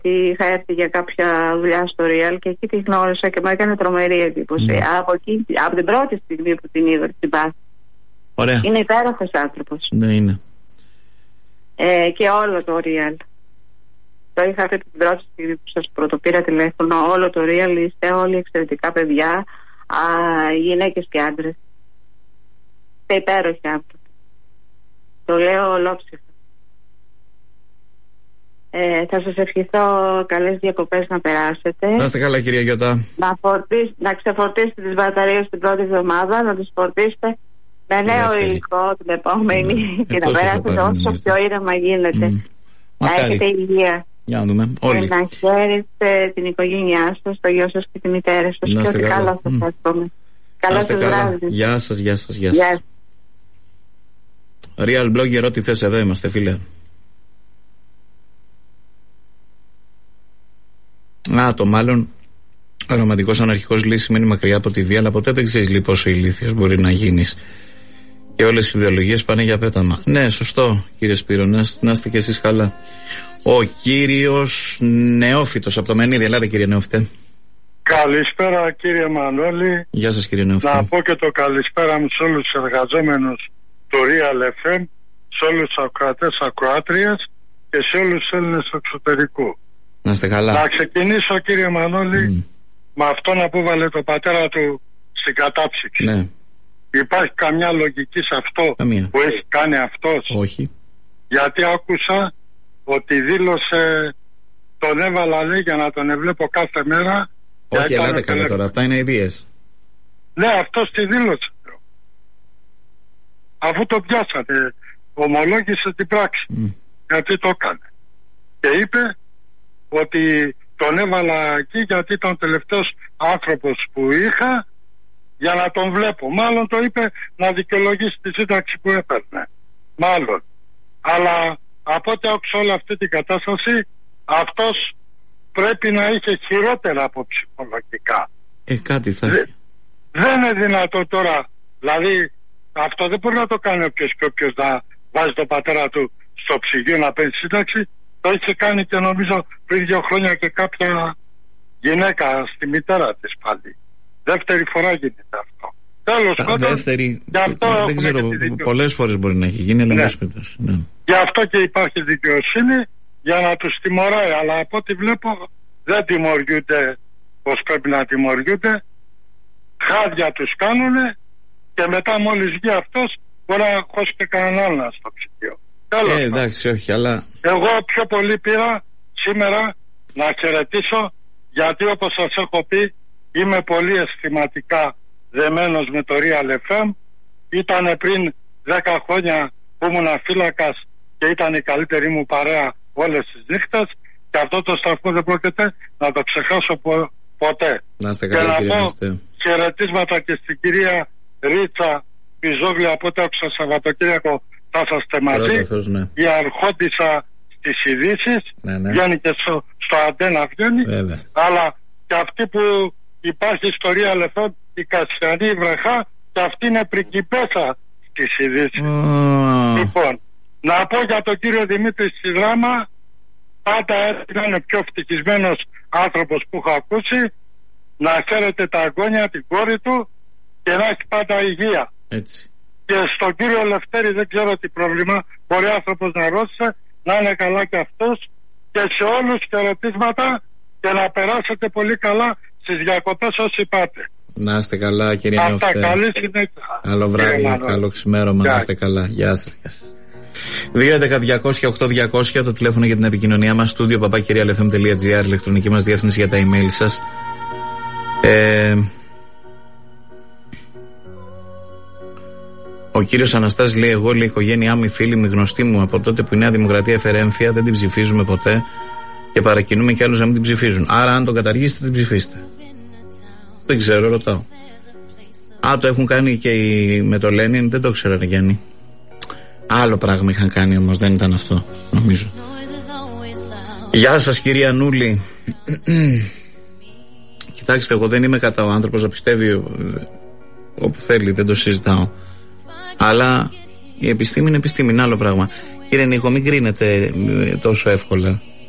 ότι είχα έρθει για κάποια δουλειά στο Real και εκεί τη γνώρισα και μου έκανε τρομερή εντύπωση. Από την πρώτη στιγμή που την είδα, την πάθη. Ωραία. Είναι υπέροχος άνθρωπος. Ναι, είναι. Και όλο το Real. Το είχα αυτή την πρώτη στιγμή που σας πρωτοπήρα τηλέφωνο. Όλο το Real, είστε όλοι εξαιρετικά παιδιά, γυναίκες και άντρες. Είστε υπέροχοι άνθρωποι. Το λέω ολόψυχα. Θα σας ευχηθώ καλές διακοπές να περάσετε. Να είστε καλά, κυρία Γιώτα. Να ξεφορτίσετε τις μπαταρίες την πρώτη εβδομάδα, να τις φορτίσετε με νέο υλικό την επόμενη και να περάσετε όσο πιο ήρεμα γίνεται. Να έχετε υγεία. Για να δούμε. Όλοι. Να χαίρετε την οικογένειά σας, το γιο σας και τη μητέρα σας. Και ό,τι καλά σας εύχομαι. Καλό σας βράδυ. Γεια σας, γεια σας, γεια σας. Real Blogger, ό,τι θες, εδώ είμαστε, φίλε. Το μάλλον ο ρομαντικός αναρχικός λύση σημαίνει μακριά από τη βία, αλλά ποτέ δεν ξέρεις λοιπόν πόσο ηλίθιος μπορεί να γίνεις. Και όλες οι ιδεολογίες πάνε για πέταμα. Ναι, σωστό, κύριε Σπύρο, να είστε κι εσείς καλά. Ο κύριος Νεόφυτος από το Μενίδη. Ελάτε, κύριε Νεόφυτε. Καλησπέρα, κύριε Μανώλη. Γεια σας, κύριε Νεόφυτε. Να πω και το καλησπέρα μου σε όλους τους εργαζόμενους του Real FM, σε όλους τους ακροατές, ακροάτριες και σε όλους τους Έλληνες του εξωτερικού. Να είστε καλά. Να ξεκινήσω, κύριε Μανώλη, με αυτόν που βάλε το πατέρα του στην κατάψυξη. Ναι. Υπάρχει καμιά λογική σε αυτό που έχει κάνει αυτός? Όχι. Γιατί άκουσα ότι δήλωσε, τον έβαλα, λέει, για να τον εβλέπω κάθε μέρα. Όχι, ελάτε καλά τώρα, αυτά είναι ιδέες. Ναι, αυτός τη δήλωσε. Αφού το πιάσατε, ομολόγησε την πράξη. Γιατί το έκανε. Και είπε ότι τον έβαλα εκεί γιατί ήταν ο τελευταίος άνθρωπος που είχα για να τον βλέπω. Μάλλον το είπε να δικαιολογήσει τη σύνταξη που έπαιρνε. Μάλλον. Αλλά από ό,τι άκουσα όλη αυτή την κατάσταση, αυτός πρέπει να είχε χειρότερα από ψυχολογικά. Κάτι θα έχει. Δεν είναι δυνατό τώρα. Δηλαδή αυτό δεν μπορεί να το κάνει όποιος και όποιος να βάζει τον πατέρα του στο ψυγείο να παίρνει σύνταξη. Το είχε κάνει και νομίζω πριν 2 χρόνια και κάποια γυναίκα στη μητέρα της πάλι. Δεύτερη φορά γίνεται αυτό. Τέλος πάντων. Δεύτερη. Δεν ξέρω, πολλές φορές μπορεί να έχει γίνει, αλλά ναι. Ναι. Γι' αυτό και υπάρχει δικαιοσύνη για να τους τιμωράει. Αλλά από ό,τι βλέπω δεν τιμωριούνται πως πρέπει να τιμωριούνται. Χάδια τους κάνουνε και μετά μόλις βγει αυτός μπορεί να χώσει και κανέναν άλλον στο ψυγείο. Εντάξει, όχι, αλλά εγώ πιο πολύ πήρα σήμερα να χαιρετήσω, γιατί όπως σας έχω πει είμαι πολύ αισθηματικά δεμένος με το Real FM. Ήταν πριν 10 χρόνια που ήμουν φύλακας και ήταν η καλύτερη μου παρέα όλες τις νύχτες, και αυτό το σταθμό δεν πρόκειται να το ξεχάσω ποτέ. Να είστε καλά, και να πω χαιρετίσματα και στην κυρία Ρίτσα Πιζόγλη, από ό,τι άκουσα Σαββατοκύριακο θα είσαστε μαζί. Ναι. Η αρχόντισσα στις ειδήσεις, βγαίνει και στο Αντένα βγαίνει. Αλλά και αυτή που υπάρχει στο Real FM, η Κασιανή Βρεχά, και αυτή είναι πριγκιπέσα στις ειδήσεις. Λοιπόν, να πω για τον κύριο Δημήτρη στη Δράμα, πάντα να είναι πιο ευτυχισμένος άνθρωπος που έχω ακούσει, να χαίρεται τα αγώνια, την κόρη του και να έχει πάντα υγεία. Έτσι. Και στον κύριο Λευτέρη δεν ξέρω τι πρόβλημα μπορεί άνθρωπος να ρώτησε, να είναι καλά και αυτός, και σε όλους χαιρετίσματα και να περάσετε πολύ καλά στις διακοπές όσοι πάτε. Να είστε καλά, κύριε Νεόφυτε. Αυτά, καλή συνέχεια. Καλό βράδυ, καλό ξημέρωμα, να είστε καλά. Γεια σας. 2.11.200.8.200 το τηλέφωνο για την επικοινωνία μας, studio papakirialfm.gr, ηλεκτρονική μας διεύθυνση για τα email σας. Ο κύριος Αναστάσης λέει: εγώ, λέει, η οικογένειά μου, οι φίλοι μου, οι γνωστοί μου, από τότε που η Νέα Δημοκρατία έφερε έμφυα, δεν την ψηφίζουμε ποτέ και παρακινούμε κι άλλους να μην την ψηφίζουν. Άρα, αν τον καταργήσετε, την ψηφίστε. Δεν ξέρω, ρωτάω. Το έχουν κάνει και με το Λένιν, δεν το ξέρω, Γιάννη. Άλλο πράγμα είχαν κάνει όμως, δεν ήταν αυτό, νομίζω. Γεια σας, κυρία Νούλη. Κοιτάξτε, εγώ δεν είμαι κατά ο άνθρωπος να πιστεύει όπου θέλει, δεν το συζητάω. Αλλά η επιστήμη είναι επιστήμη, είναι άλλο πράγμα. Κύριε Νίκο, μην κρίνετε τόσο εύκολα.